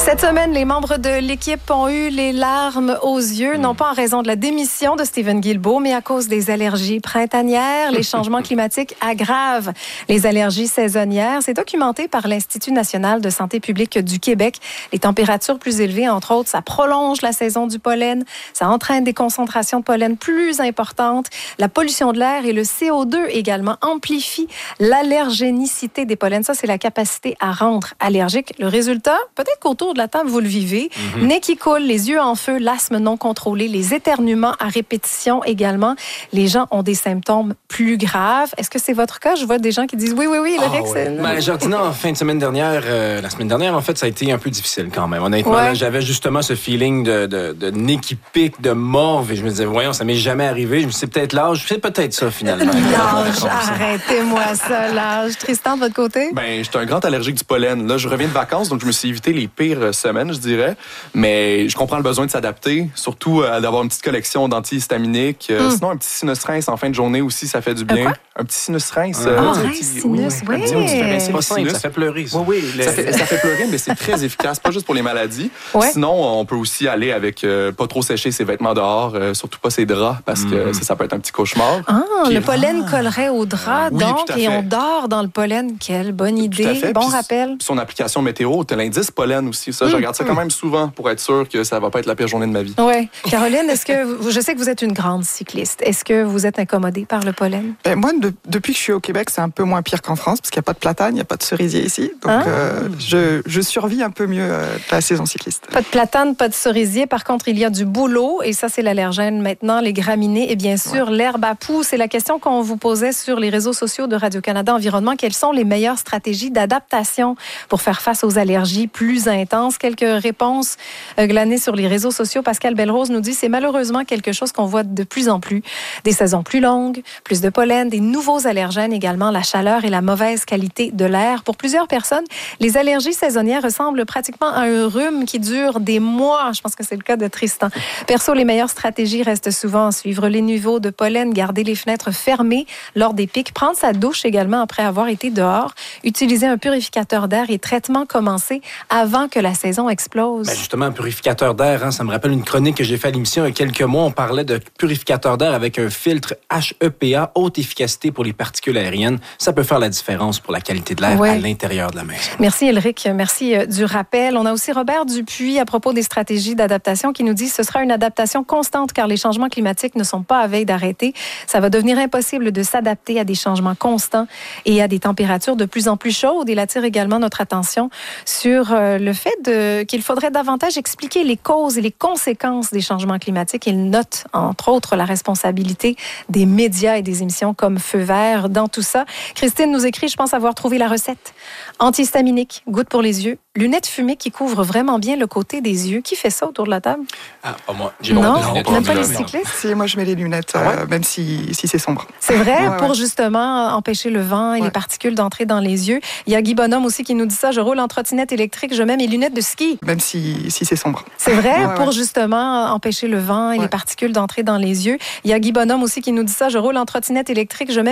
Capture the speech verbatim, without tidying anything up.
Cette semaine, les membres de l'équipe ont eu les larmes aux yeux, non pas en raison de la démission de Stephen Guilbeault, mais à cause des allergies printanières. Les changements climatiques aggravent les allergies saisonnières. C'est documenté par l'Institut national de santé publique du Québec. Les températures plus élevées, entre autres, ça prolonge la saison du pollen. Ça entraîne des concentrations de pollen plus importantes. La pollution de l'air et le C O deux également amplifient l'allergénicité des pollens. Ça, c'est la capacité à rendre allergique. Le résultat, peut-être qu'autour de la table, vous le vivez. Mm-hmm. Nez qui coule, les yeux en feu, l'asthme non contrôlé, les éternuements à répétition également. Les gens ont des symptômes plus graves. Est-ce que c'est votre cas? Je vois des gens qui disent oui, oui, oui, le Rick, c'est... Ben, Jardina, en fin de semaine dernière, euh, la semaine dernière, en fait, ça a été un peu difficile quand même. Honnêtement, ouais. là, j'avais justement ce feeling de, de, de nez qui pique, de morve, et je me disais, voyons, ça m'est jamais arrivé. Je me disais, c'est peut-être l'âge. C'est peut-être ça, finalement. L'âge, arrêtez-moi ça, l'âge. Tristan, de votre côté? Ben, j'étais un grand allergique du pollen. Là, je reviens de vacances, donc je me suis évité les pires semaines, je dirais. Mais je comprends le besoin de s'adapter, surtout euh, d'avoir une petite collection d'antihistaminiques. Euh, mm. Sinon, un petit sinus rince en fin de journée aussi, ça fait du bien. Un, un petit sinus rince. Ah, euh, oh, un rince, sinus, oui. oui. Un petit, un petit rince, c'est pas simple, ça fait pleurer. Ça, oui, oui, le... ça, fait, ça fait pleurer, mais c'est très efficace, pas juste pour les maladies. Ouais. Sinon, on peut aussi aller avec euh, pas trop sécher ses vêtements dehors, euh, surtout pas ses draps, parce mm. que ça, ça peut être un petit cauchemar. Ah, Puis, le pollen ah. collerait au drap, oui, donc, et on dort dans le pollen. Quelle bonne idée. Bon Puis, rappel. Son application météo, tu as l'indice pollen aussi. Ça, mm. je regarde ça quand même souvent pour être sûr que ça va pas être la pire journée de ma vie. Oui. Caroline, est-ce que vous, je sais que vous êtes une grande cycliste. Est-ce que vous êtes incommodée par le pollen? Ben, moi, de, depuis que je suis au Québec, c'est un peu moins pire qu'en France, parce qu'il n'y a pas de platane, il n'y a pas de cerisier ici. Donc, ah. euh, je, je survis un peu mieux euh, la saison cycliste. Pas de platane, pas de cerisier. Par contre, il y a du bouleau, et ça, c'est l'allergène maintenant, les graminées, et bien sûr, ouais. l'herbe à poux. C'est la question qu'on vous posait sur les réseaux sociaux de Radio-Canada Environnement. Quelles sont les meilleures stratégies d'adaptation pour faire face aux allergies plus intenses? Quelques réponses euh, glanées sur les réseaux sociaux. Pascal Belrose nous dit, c'est malheureusement quelque chose qu'on voit de plus en plus. Des saisons plus longues, plus de pollen, des nouveaux allergènes également, la chaleur et la mauvaise qualité de l'air. Pour plusieurs personnes, les allergies saisonnières ressemblent pratiquement à un rhume qui dure des mois. Je pense que c'est le cas de Tristan. Perso, les meilleures stratégies restent souvent suivre les niveaux de pollen, garder les fenêtres fermées lors des pics, prendre sa douche également après avoir été dehors, utiliser un purificateur d'air et traitement commencer avant que la saison explose. Ben justement, un purificateur d'air, hein, ça me rappelle une chronique que j'ai fait à l'émission il y a quelques mois. On parlait de purificateur d'air avec un filtre H E P A, haute efficacité pour les particules aériennes. Ça peut faire la différence pour la qualité de l'air ouais. à l'intérieur de la maison. Merci Elric, merci du rappel. On a aussi Robert Dupuis à propos des stratégies d'adaptation qui nous dit que ce sera une adaptation constante car les changements climatiques ne sont pas à veille d'arrêter. Ça va devenir impossible de s'adapter à des changements constants et à des températures de plus en plus chaudes. Il attire également notre attention sur le fait de, qu'il faudrait davantage expliquer les causes et les conséquences des changements climatiques. Il note, entre autres, la responsabilité des médias et des émissions comme Feu vert dans tout ça. Christine nous écrit, je pense avoir trouvé la recette. Antihistaminique, goutte pour les yeux, lunettes fumées qui couvrent vraiment bien le côté des yeux. Qui fait ça autour de la table? Ah, pas moi. J'ai non, lunettes, même pas les cyclistes? Si, moi, je mets les lunettes, ah ouais? euh, même si, si c'est sombre. C'est vrai, ouais, pour ouais. justement empêcher le vent et ouais. les particules d'entrer dans les yeux. Il y a Guy Bonhomme aussi qui nous dit ça. Je roule en trottinette électrique, je mets mes lunettes de ski. Même si, si c'est sombre. C'est vrai, ouais, pour ouais. justement empêcher le vent et ouais. les particules d'entrer dans les yeux. Il y a Guy Bonhomme aussi qui nous dit ça. Je roule en trottinette électrique, je mets